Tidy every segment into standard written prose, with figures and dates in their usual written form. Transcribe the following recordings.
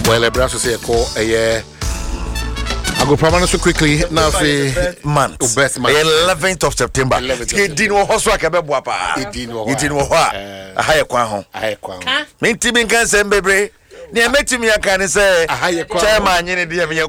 Well, I brought to say a call a I go promise so quickly now for month. 11th of September. He didn't know how to work about Wapa. He didn't know what a higher quaho. Minty can say, baby. Near met me, I can say, a higher chairman, you need to have your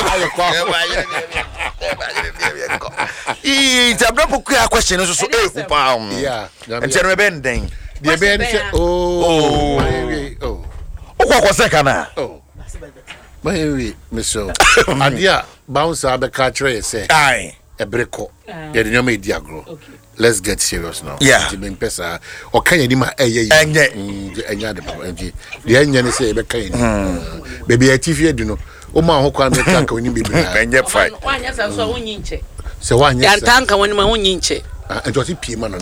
it's a double question. Yeah, and General Bending. The Ben, oh, what was second? Oh. Maybe, Monsieur. And yeah, bounce out the country, say, aye, a breako. You know, me, Diagro. Let's get serious now. Yeah, Pesa, or can you name a year? And yet, the engine say, baby, a TV, you know. Oh, my, who can't make tank when you be and yet fight. So one year, tank when my own inch. And just a man.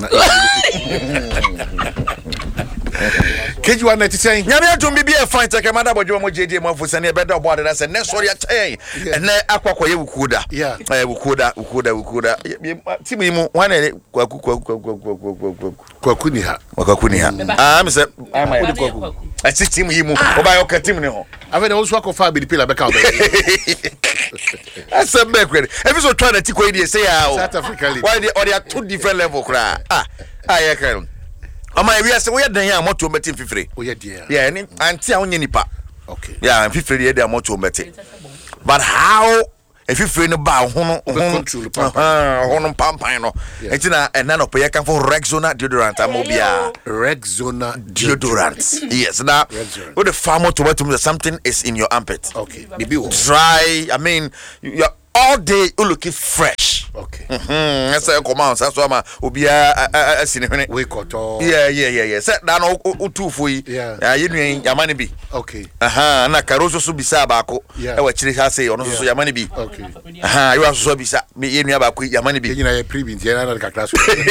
Can you want to say? Yamia to be a fighter, Commander, but you want JD Mofus and a better water as a next story at A. And then Aqua Ukuda. Yeah, Ukuda. Timmy, one Kwakuniha. I'm said, I see Timmy, by Ocatimino. I've also walk of fire with the pillar back out. That's a background. Every so trying to take away the say, South Africa. Why they are two different level cry. I can. Oh my, we are so we are done more to meeting for free. Oh yeah, dear. Yeah, and see how many nipa. Okay. Yeah, and 50 they are more to meeting. But how if you free no bow hono pampano. It's na and none of pay can for Rexona deodorant amobia. Rexona deodorant. Yes, now with the farmer to what something is in your armpit. Okay. Maybe dry. I mean, you're all day you looking fresh. Okay. That's a command. That's why ma obia seen it. We koto. Yeah. Set down two for you. Yeah. You know Yamani bi. Okay. Na Caroso so bisa bako. Yeah. E wa chiri ha say ono so Yamani bi. Okay. You are so bisa me yenu abako Yamani bi. You na pre-bint ya na class.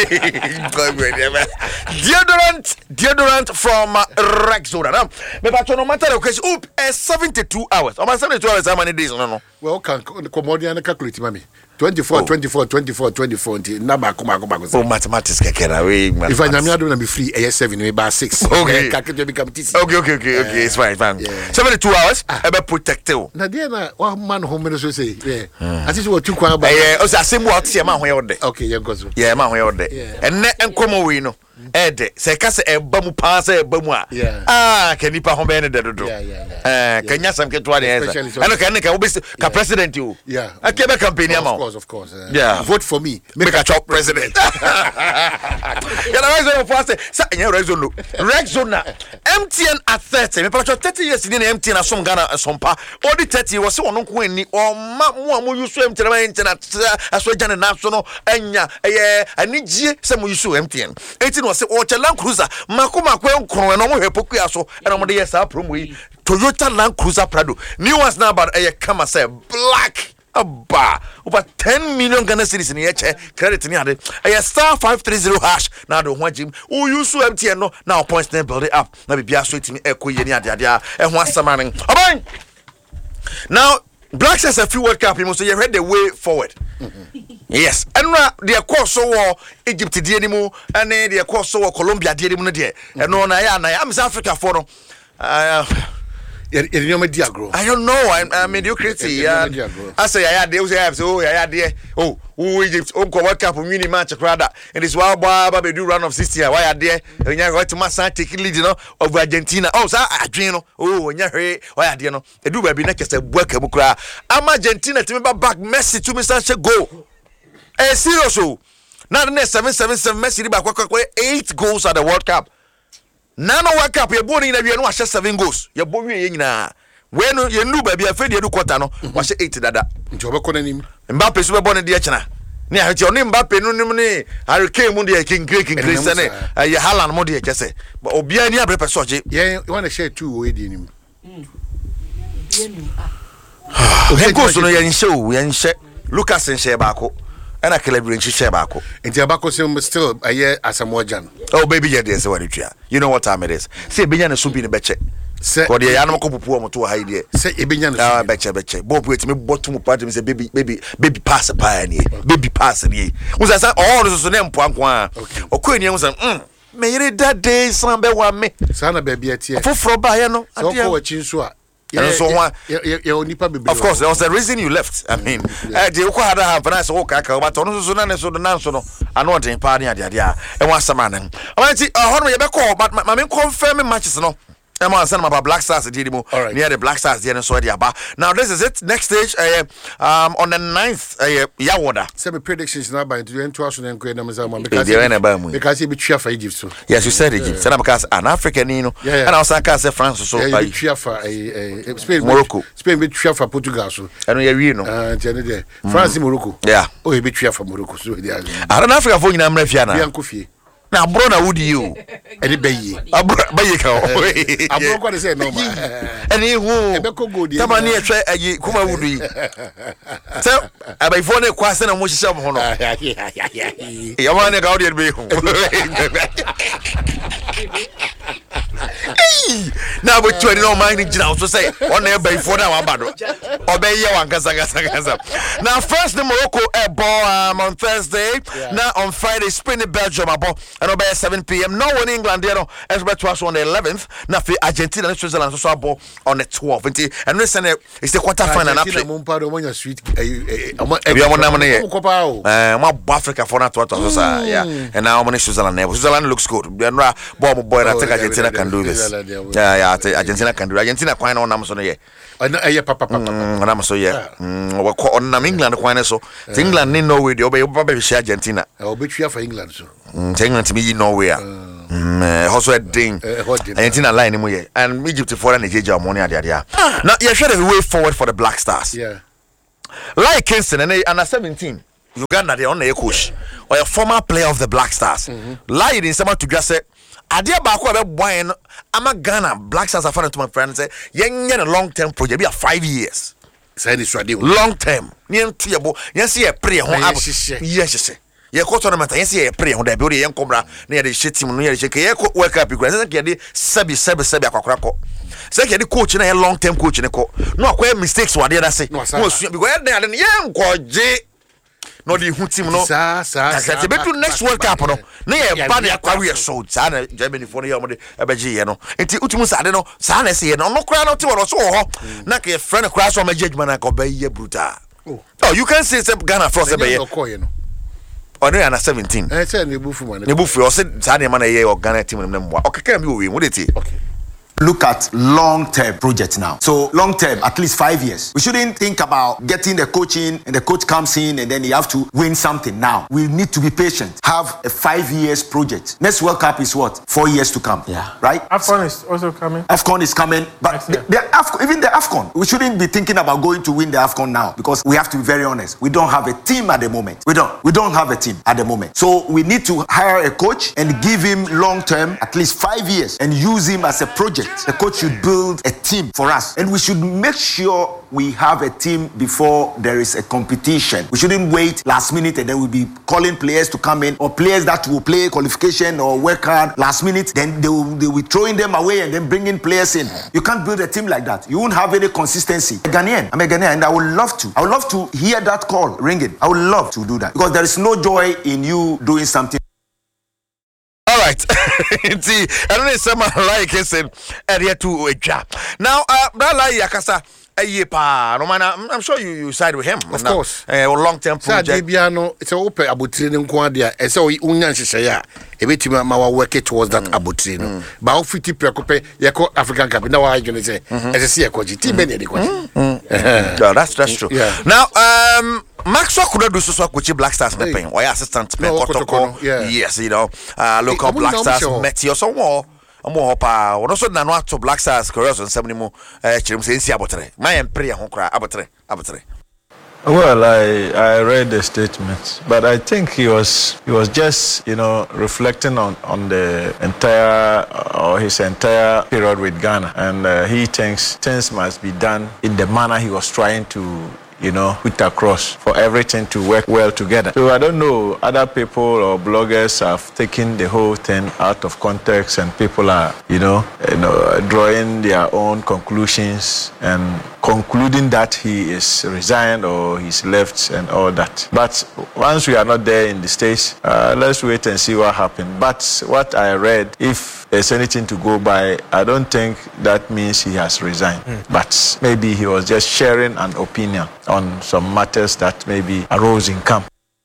Deodorant from Rexona. Now, me ba no matter the question. 72 hours. Or 72 hours how many days no. Well, can commodity and calculate mami. 24 number come. Oh, mathematics kekera we. If I am not be free, 7 we by 6. Okay. Become TC. Okay. It's fine. 72 hours. Ebe protected. Na there na one man home minister say. Yeah. As what you kwa ba. O say same what see man hwe ode. Okay, you go so. Yeah, man hwe ode. Enne enkomo we no. Ede se ka se eba mu pa se eba mu a. Can nipa ho be ne de dodo. Kanya sam keto ade esa. Eno ka obi ka president you. Yeah. Akebe campaign am. Of course. Yeah. Vote for me. Make a chop president. Yeah, Rexona for say Rexona. MTN at 30. Me pa 30 years in MTN asom Ghana asompa. Odi 30 was so no ko ani o ma mo use MTN na internet aso Ghana na so no anya ani gie se mo use MTN. Eti no say o Land Cruiser makoma kwenkron no mo hwepoku aso e no mo de yes promo yi Toyota Land Cruiser Prado. New ones now about kama say black Abba over 10 million Ghana cedis in the credit in the star 530 hash. Now the one Jim who use MTN no now points then build it up. Now be straight to me echo yeni adia and one summoning. Now Black says a few World Cup so you heard the way forward. Yes, and the course so Egypt the anymore and the course so Colombia the anymore there. And no I'm South Africa for I don't know. I'm mediocrity. I say I had Egypt World Cup mini match rather. And this wild boy do run of 60. Why are there? When you go to Massa take lead of Argentina. Oh, so I dream. Oh, when you hear why are there no? They do baby next a work a I'm Argentina to me back Messi to me such a goal. Serious. Now the next 777 Messi back 8 goals at the World Cup. Nano World Cup, you're born in a year, no, 7 goals. You're born in when you knew baby, I fed you quarter, no, was 8 that. Mbappe, super born in the China. Near your name, Mbappe, no, I came on the King Greek and Grace, and Halan Modi, just say, but Obiania Brepasoji. Yeah, you want to share 2 waiting him. Who goes to the show, and share Lucas and Shebako. And I can bring Shebako. And Jabako still a year as a more jam. Oh, baby, yeah, there's one. You know what time it is. Say, Bian soup in the betche. Say, for the animal couple to hide here. Say, Ibian, betche. Bob with me, bottom party, say, baby, pass a pioneer, baby, pass a ye. Was I all the name Point? Or Queen was may that day, some be one me. Son of baby at here. For Bayano, so watching so. And so of course, there was a reason you left. I mean, the Ukwada have a nice walk, but on so no, I know the party at the idea. And what's the man? I want to see but my main confirming matches. No. I'm on some about Black Stars near the Black Stars there and so now this is it. Next stage on the 9th Yawoda. Some predictions now by 2000 because he be cheer for Egypt. So yes, you said Egypt. Said because an African, you know, and I was say France so cheer for Spain, Morocco. Spain be cheer for Portugal so. And you know. France Morocco. Yeah. Oh, he be cheer for Morocco so they are. I don't Africa for you na mrefiana. Biankofie. Now, brother, would you? Any bayi. Bayi. I'm not going to say no man. And he who Tamani try a Kuma would be. So, I by phone a question and much of honor. You want to go there be now, but you don't mind it now to say on there by phone now. Obey you and Gaza. Now, first the Morocco ball on Thursday. Now on Friday, Spain Belgium about. And about 7 p.m. No one in England, you know, as well as on the 11th. Now for Argentina and Switzerland, so ball on the 12th. And listen, it's the quarterfinal. Africa for that. Yeah. And now I'm Switzerland. Switzerland looks good. Boy, I think Argentina can do this. Yeah, Argentina can do. Argentina quite on Amazon. Yeah, papa. Amazon. Yeah. On England, quite so. England, no way. You'll be Argentina. I'll be cheer for England. So. England to be nowhere. Also a ding. Argentina line him and Egypt for an Nigeria money at the now you should have a way forward for the Black Stars. Yeah. Like Kingston and under 17, Uganda they on the coach or a former player of the Black Stars. Lie in someone to just say Adia Bako about wine. I'm a Ghana Black Stars are to my friend say young a long-term project be a 5 years. Long term. Yes, a prayer. Yes, ye ko tournament yes ye pray ho da bi o de ye nkomra na ye de shetim no ye de ye work up because say ye de sabi akwakwara ko say ye de coach na ye long term coach ne ko no akwa mistakes wade da say no su because ye ye nkoje no the hu team no sa betu next world cup no na ye ba na akwa we so sa na Germany for no ye abaji ye no enti utumu sa de no sa na say ye no kra no te wo so ho na ka ye friend kra so ma judgment na ko ba ye brutal. Oh, you can say Ghana for say be or under 17. I said Nebufu man. Nebufu or said Sani man a year or Ghana team and them. Okay, can we would it? Okay. Look at long-term projects now. So long-term, at least 5 years. We shouldn't think about getting the coaching and the coach comes in and then you have to win something now. We need to be patient. Have a 5 years project. Next World Cup is what? 4 years to come. Yeah. Right? AFCON is also coming. AFCON is coming. But even the AFCON, we shouldn't be thinking about going to win the AFCON now because we have to be very honest. We don't have a team at the moment. We don't have a team at the moment. So we need to hire a coach and give him long-term, at least 5 years, and use him as a project. The coach should build a team for us, and we should make sure we have a team before there is a competition. We shouldn't wait last minute and then we'll be calling players to come in or players that will play qualification or work hard last minute. Then they will be throwing them away and then bringing players in. You can't build a team like that. You won't have any consistency. I'm a Ghanaian, and I would love to hear that call ringing. I would love to do that because there is no joy in you doing something. All right. See, I don't know someone like I said area to a job. Now, Yakasa, I'm sure you side with him. Of course. A long-term project. It's open about training quadia. And so we union share. A bit of work towards that about training. But 50 preoccupy Yako African Cup. Now I can say, as I see a coach, team that's true. Yeah. Now, Maxwell could do so with Black Stars paying or assistant yes, you know, local Black Stars met you so more. More pa also na to Black Stars careers on some more chim say nsi abotre my prayer ho kra abotre. Well, I read the statement, but I think he was just, you know, reflecting on the entire or his entire period with Ghana, and he thinks things must be done in the manner he was trying to, you know, put across for everything to work well together. So I don't know, other people or bloggers have taken the whole thing out of context and people are, you know, drawing their own conclusions and concluding that he is resigned or he's left and all that. But once we are not there in the States, let's wait and see what happens. But what I read, if there's anything to go by, I don't think that means he has resigned. But maybe he was just sharing an opinion on some matters that maybe arose in camp.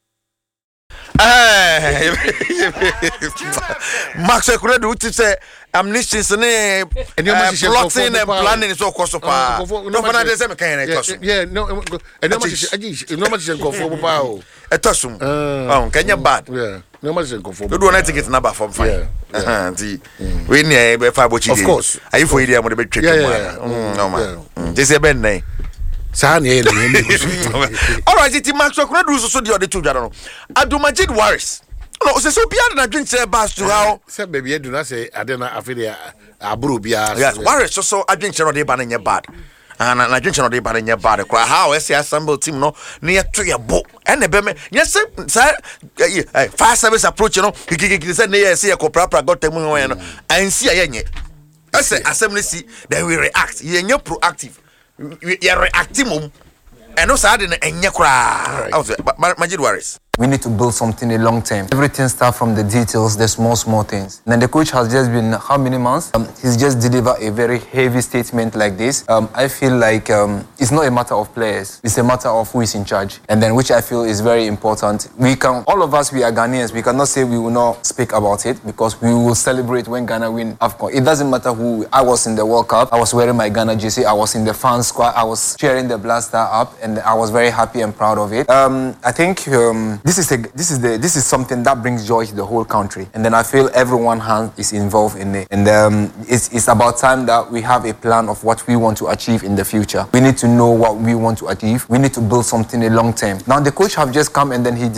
MaxEkuredu uti say amnesty ne plotting and planning so koso pa. No fana de say me kan na etoso. Yeah, no no much go pa o. Etosum. Oh, Kenya bad. Yeah. No much go for. Do na ticket number from fine. Nti we ni be fa bochi. Of course. Are you for idea mo de be twetwe mo. No man. This e ben nai. All right, it's Max Okuredu so the other two jaro. Abdulmajid Waris. No, so bia na drink say bass to how. Say baby you do not say adena afide aburu bia. Yes, Waris so drink say no dey ban nye bad. And na drink no dey ban nye bad. Kwa how we say assemble team no na to your bo. And be me yes say fire service approach no. Kiki say na say e ko prapra got temu no. And see ayenye. I say assembly see then we react. Yenye proactive. You're reacting and also adding a nyakra. Majid Waris. We need to build something a long term. Everything starts from the details, the small things. And then the coach has just been how many months? He's just delivered a very heavy statement like this. I feel like it's not a matter of players. It's a matter of who is in charge. And then which I feel is very important. All of us, we are Ghanaians. We cannot say we will not speak about it because we will celebrate when Ghana win AFCON. It doesn't matter who. I was in the World Cup. I was wearing my Ghana jersey. I was in the fan squad. I was cheering the Black Star up, and I was very happy and proud of it. I think this is something that brings joy to the whole country, and then I feel everyone is involved in it, and it's about time that we have a plan of what we want to achieve in the future. We need to know what we want to achieve. We need to build something a long term. Now the coach have just come and then he